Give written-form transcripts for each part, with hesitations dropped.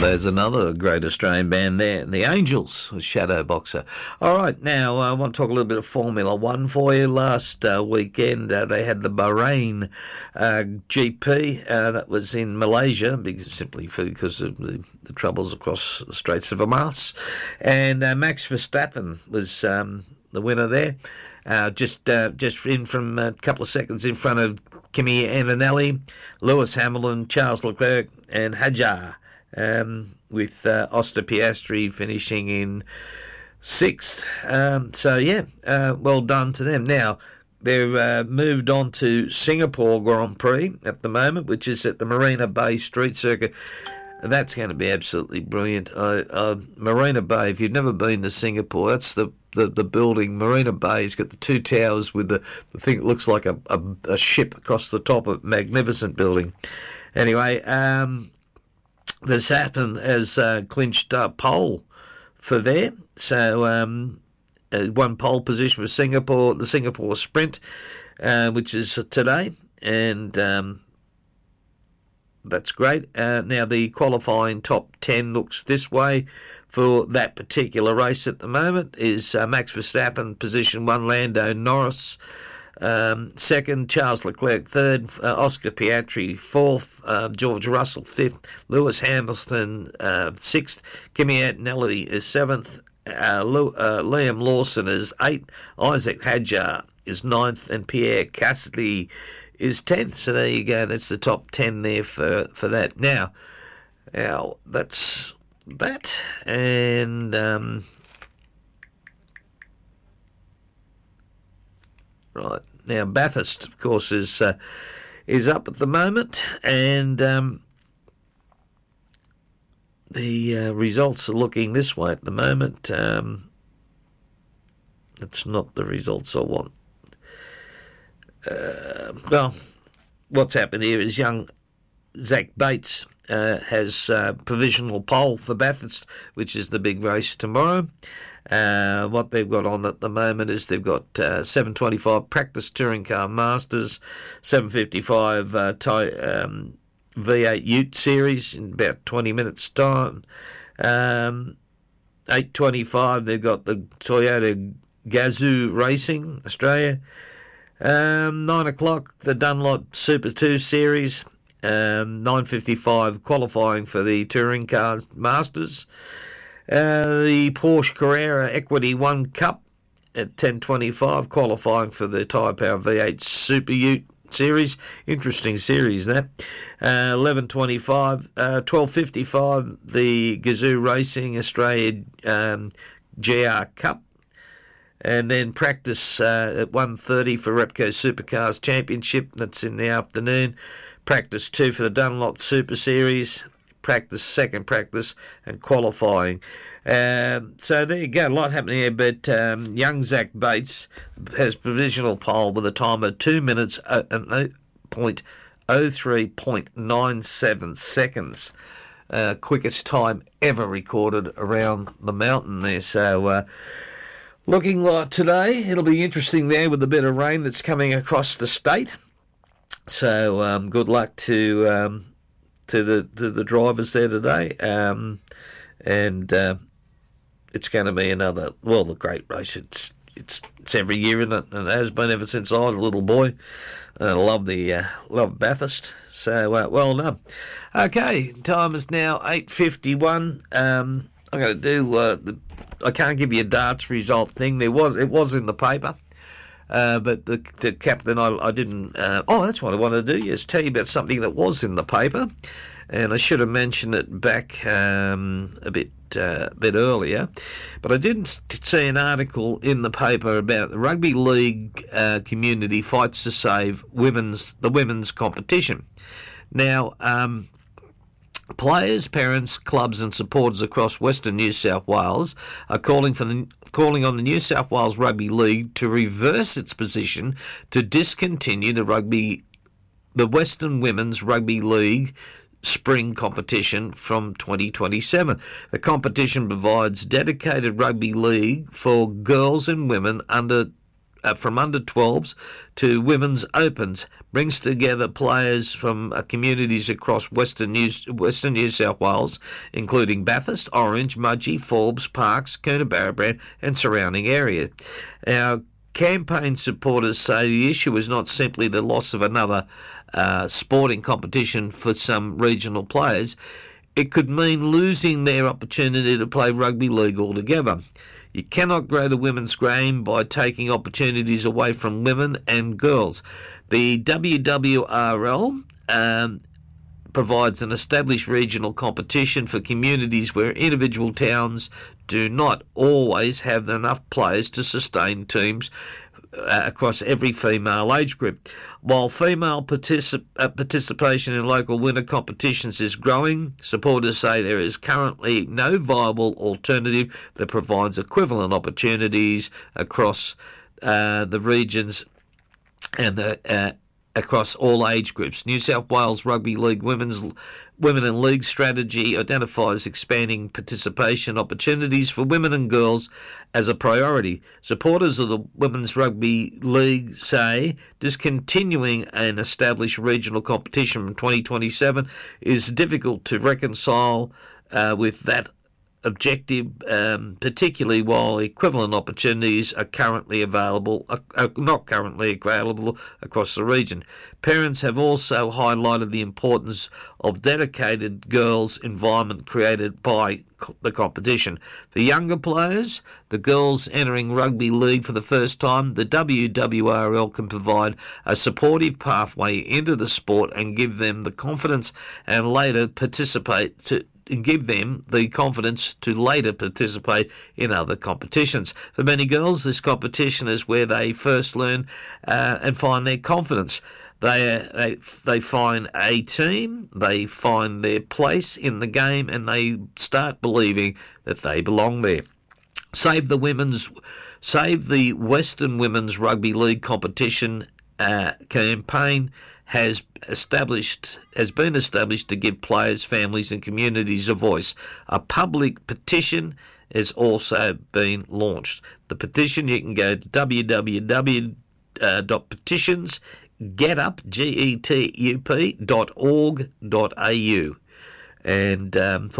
There's another great Australian band there, the Angels with Shadow Boxer. All right, now I want to talk a little bit of Formula One for you. Last weekend they had the Bahrain GP that was in Malaysia, simply because of the troubles across the Straits of Hormuz. And Max Verstappen was the winner there. Just in from a couple of seconds in front of Kimi Antonelli, Lewis Hamilton, Charles Leclerc, and Hadjar, with Oscar Piastri finishing in sixth. Well done to them. Now, they've moved on to Singapore Grand Prix at the moment, which is at the Marina Bay Street Circuit. That's going to be absolutely brilliant. Marina Bay, if you've never been to Singapore, that's the building. Marina Bay's got the two towers with the thing that looks like a ship across the top of it. Magnificent building. Anyway, Verstappen has clinched pole for there. So one pole position for Singapore, the Singapore Sprint, which is today. And that's great. Now, the qualifying top 10 looks this way for that particular race at the moment. Is Max Verstappen, position 1, Lando Norris, second, Charles Leclerc, third, Oscar Piastri, fourth, George Russell, fifth, Lewis Hamilton, sixth, Kimi Antonelli is seventh, Liam Lawson is eighth, Isaac Hadjar is ninth, and Pierre Gasly is 10th. So there you go. That's the top 10 there for that. Now that's that. And right now, Bathurst, of course, is up at the moment, and the results are looking this way at the moment. It's not the results I want. Well, what's happened here is young Zach Bates has provisional pole for Bathurst, which is the big race tomorrow. What they've got on at the moment is they've got 725 practice touring car masters, 755 V8 Ute series in about 20 minutes time. 825 they've got the Toyota Gazoo Racing Australia. 9 o'clock, the Dunlop Super 2 Series. 9:55 qualifying for the Touring Cars Masters. The Porsche Carrera Equity 1 Cup at 10:25 qualifying for the Tyre Power V8 Super Ute Series. Interesting series, that. 11:25, 12:55, the Gazoo Racing Australia GR Cup. And then practice at 1:30 for Repco Supercars Championship. That's in the afternoon. Practice 2 for the Dunlop Super Series. Second practice, and qualifying. So there you go. A lot happening here. But young Zach Bates has provisional pole with a time of 2 minutes and 03.97 seconds. Quickest time ever recorded around the mountain there. So looking like today, it'll be interesting there with a bit of rain that's coming across the state. So good luck to the drivers there today. And it's going to be another, the great race. It's every year, isn't it? And it has been ever since I was a little boy. And I love Bathurst. So well done. Okay, time is now 8:51. I'm going to do I can't give you a darts result thing. It was in the paper, but the captain I didn't. That's what I wanted to do. Yes, tell you about something that was in the paper, and I should have mentioned it back a bit earlier, but I didn't see an article in the paper about the rugby league community fights to save the women's competition. Now, players, parents, clubs and supporters across Western New South Wales are calling on the New South Wales Rugby League to reverse its position to discontinue the Western Women's Rugby League spring competition from 2027. The competition provides dedicated rugby league for girls and women under from under 12s to women's opens, brings together players from communities across Western New South Wales, including Bathurst, Orange, Mudgee, Forbes, Parkes, Coonabarabran and surrounding area. Our campaign supporters say the issue is not simply the loss of another sporting competition for some regional players. It could mean losing their opportunity to play rugby league altogether. You cannot grow the women's game by taking opportunities away from women and girls. The WWRL provides an established regional competition for communities where individual towns do not always have enough players to sustain teams across every female age group. While female participation in local winter competitions is growing, supporters say there is currently no viable alternative that provides equivalent opportunities across the regions and across all age groups. New South Wales Rugby League Women and League strategy identifies expanding participation opportunities for women and girls as a priority. Supporters of the Women's Rugby League say discontinuing an established regional competition from 2027 is difficult to reconcile with that objective, particularly while equivalent opportunities are not currently available across the region. Parents have also highlighted the importance of dedicated girls' environment created by the competition. For younger players, the girls entering rugby league for the first time, the WWRL can provide a supportive pathway into the sport and give them the confidence and later give them the confidence to later participate in other competitions. For many girls, this competition is where they first learn and find their confidence. They find a team, they find their place in the game, and they start believing that they belong there. Save the Western Women's Rugby League competition campaign has been established to give players, families and communities a voice. A public petition has also been launched. The petition, you can go to www.getup.org.au and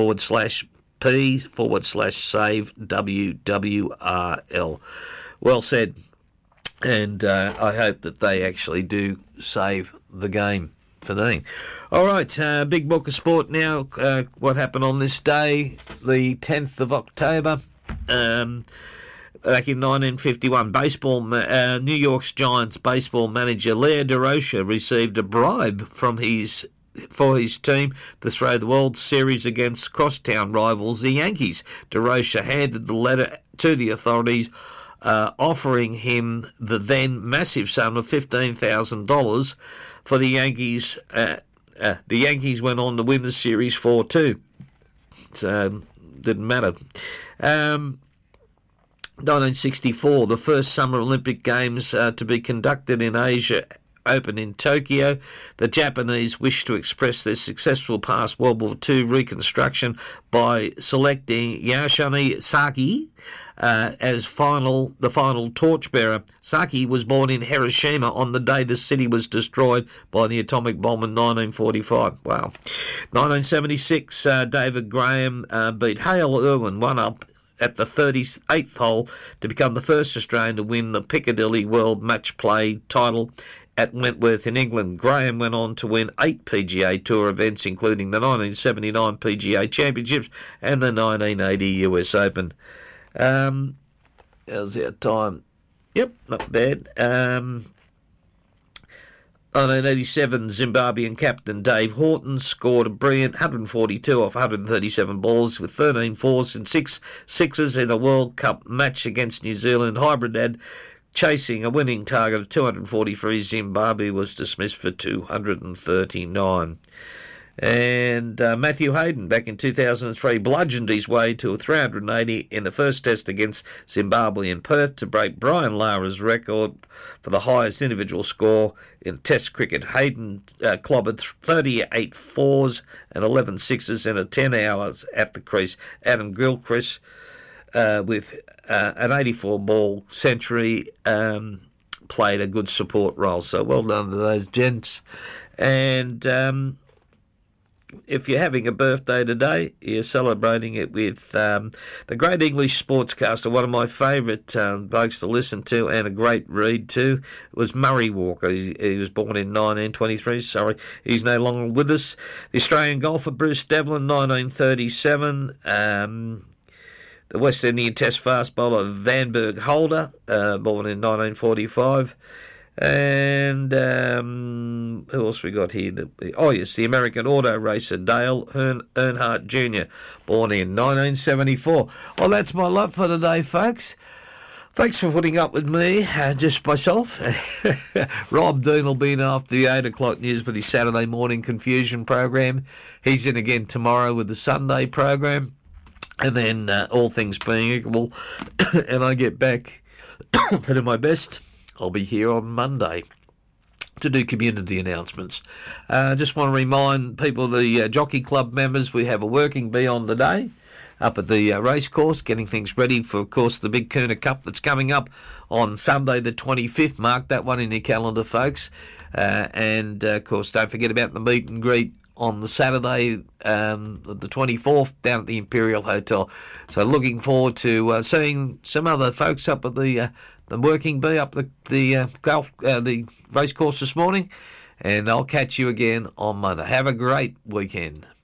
/P/save WWRL. Well said. And I hope that they actually do save the game for them. All right, big book of sport now. What happened on this day, the 10th of October, back in 1951, New York's Giants baseball manager Leo Durocher received a bribe for his team to throw the World Series against crosstown rivals, the Yankees. Durocher handed the letter to the authorities, offering him the then massive sum of $15,000 for the Yankees. The Yankees went on to win the series 4-2. So, didn't matter. 1964, the first Summer Olympic Games to be conducted in Asia opened in Tokyo. The Japanese wished to express their successful past World War II reconstruction by selecting Yasuni Saki as the final torchbearer. Saki was born in Hiroshima on the day the city was destroyed by the atomic bomb in 1945. Wow. 1976, David Graham beat Hale Irwin 1-up at the 38th hole to become the first Australian to win the Piccadilly World Match Play title at Wentworth in England. Graham went on to win 8 PGA Tour events, including the 1979 PGA Championships and the 1980 US Open. How's our time? Yep, not bad. 1987, Zimbabwean captain Dave Horton scored a brilliant 142 off 137 balls with 13 fours and 6 sixes in a World Cup match against New Zealand. Hybrid chasing a winning target of 243. Zimbabwe was dismissed for 239. And Matthew Hayden, back in 2003, bludgeoned his way to a 380 in the first test against Zimbabwe in Perth to break Brian Lara's record for the highest individual score in Test cricket. Hayden clobbered 38 fours and 11 sixes in 10 hours at the crease. Adam Gilchrist with an 84-ball century played a good support role. So well done to those gents. And if you're having a birthday today, you're celebrating it with the great English sportscaster, one of my favourite blokes to listen to and a great read too, was Murray Walker. He was born in 1923. Sorry, he's no longer with us. The Australian golfer Bruce Devlin, 1937. The West Indian Test fast bowler Vanberg Holder, born in 1945. And who else we got here? The American auto racer Dale Earnhardt Jr., born in 1974. Well, that's my love for today, folks. Thanks for putting up with me, just myself. Rob Dean will be in after the 8 o'clock news with his Saturday morning confusion program. He's in again tomorrow with the Sunday program. And then all things being equal, and I get back to do my best, I'll be here on Monday to do community announcements. Just want to remind people, the Jockey Club members, we have a working bee on today up at the racecourse, getting things ready for, of course, the big Kuna Cup that's coming up on Sunday the 25th. Mark that one in your calendar, folks. And, of course, don't forget about the meet and greet on the Saturday, the 24th, down at the Imperial Hotel. So looking forward to seeing some other folks up at the working bee up the racecourse this morning. And I'll catch you again on Monday. Have a great weekend.